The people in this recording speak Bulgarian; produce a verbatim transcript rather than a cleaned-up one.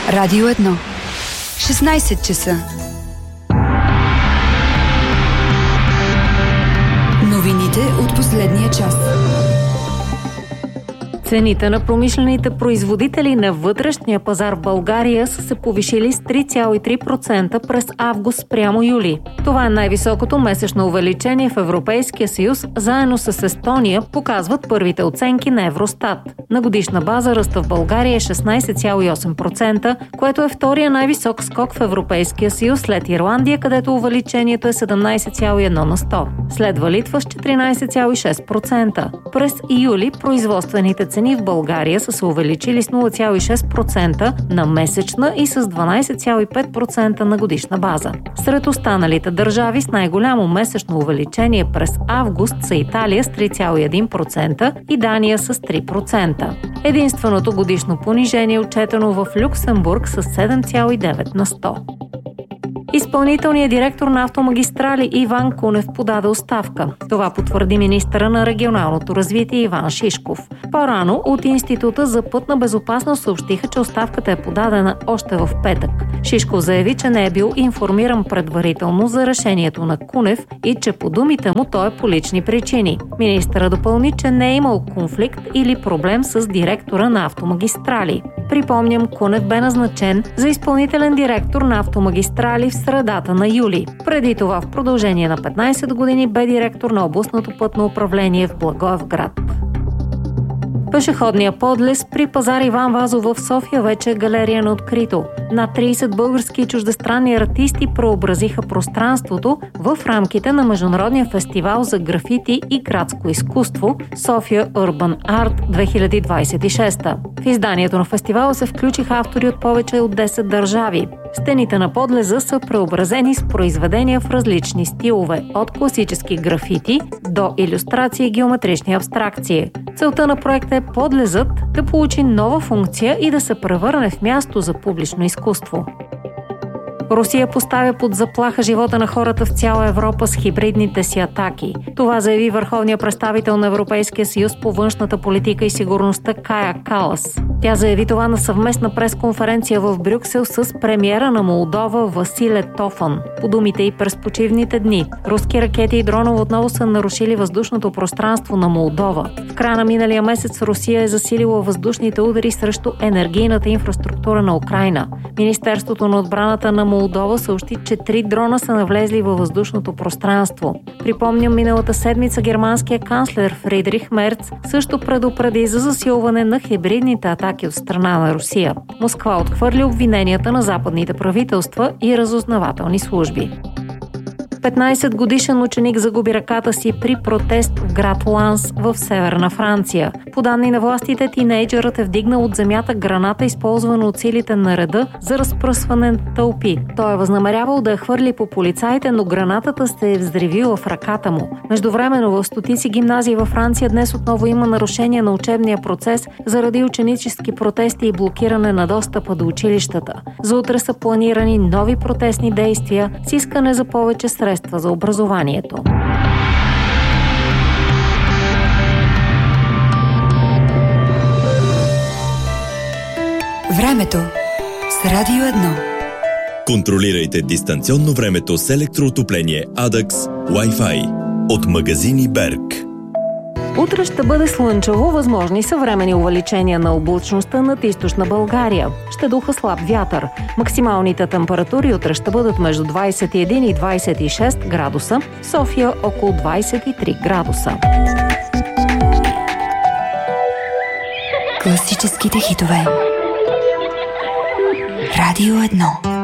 Радио едно. шестнайсет часа. Новините от последния час. Цените на промишлените производители на вътрешния пазар в България са се повишили с три цяло и три процента през август спрямо юли. Това е най-високото месечно увеличение в Европейския съюз, заедно с Естония, показват първите оценки на Евростат. На годишна база ръста в България е шестнайсет цяло и осем процента, което е втория най-висок скок в Европейския съюз след Ирландия, където увеличението е седемнайсет цяло и едно на сто. Следва Литва с четиринайсет цяло и шест процента. През юли производствените цени в България са се увеличили с нула цяло и шест процента на месечна и с дванайсет цяло и пет процента на годишна база. Сред останалите държави с най-голямо месечно увеличение през август са Италия с три цяло и един процента и Дания с три процента. Единственото годишно понижение е отчетено в Люксембург с седем цяло и девет на сто. Изпълнителният директор на Автомагистрали Иван Кунев подаде оставка. Това потвърди министъра на регионалното развитие Иван Шишков. По-рано от Института за пътна безопасност съобщиха, че оставката е подадена още в петък. Шишков заяви, че не е бил информиран предварително за решението на Кунев и че по думите му то е по лични причини. Министъра допълни, че не е имал конфликт или проблем с директора на Автомагистрали. Припомням, Кунев бе назначен за изпълнителен директор на Автомагистрали в средата на юли. Преди това в продължение на петнайсет години бе директор на областното пътно управление в Благоевград. Пешеходния подлез при пазар Иван Вазов в София вече е галерия на открито. Над трийсет български и чуждестранни артисти преобразиха пространството в рамките на Международния фестивал за графити и градско изкуство София Urban Art две хиляди двайсет и шеста. В изданието на фестивала се включиха автори от повече от десет държави. Стените на подлеза са преобразени с произведения в различни стилове, от класически графити до илюстрации и геометрични абстракции. Целта на проекта е подлезът да получи нова функция и да се превърне в място за публично изкуство. Русия поставя под заплаха живота на хората в цяла Европа с хибридните си атаки. Това заяви върховният представител на Европейския съюз по външната политика и сигурността Кая Калас. Тя заяви това на съвместна пресконференция в Брюксел с премиера на Молдова Василе Тофан. По думите и през почивните дни, руски ракети и дронове отново са нарушили въздушното пространство на Молдова. В края на миналия месец Русия е засилила въздушните удари срещу енергийната инфраструктура на Украйна. Министерството на отбраната на Молдова съобщи, че три дрона са навлезли във въздушното пространство. Припомням, миналата седмица германския канцлер Фридрих Мерц също предупреди за засилване на хибридните атаки от страна на Русия. Москва отхвърли обвиненията на западните правителства и разузнавателни служби. петнайсет годишен ученик загуби ръката си при протест в град Ланс в северна Франция. По данни на властите, тинейджърът е вдигнал от земята граната, използвана от силите на реда за разпръсване на тълпи. Той е възнамерявал да я хвърли по полицаите, но гранатата се е взривила в ръката му. Междувременно в стотици гимназии във Франция днес отново има нарушение на учебния процес заради ученически протести и блокиране на достъпа до училищата. За утре са планирани нови протестни действия с искане за повече средства за образованието. Времето с Радио едно. Контролирайте дистанционно времето с електроотопление Адакс Wi-Fi от магазини Берг. Утре ще бъде слънчево, възможни са временни увеличения на облачността над източна България. Ще духа слаб вятър. Максималните температури утре ще бъдат между двайсет и един и двайсет и шест градуса, София около двайсет и три градуса. Класическите хитове. Радио едно.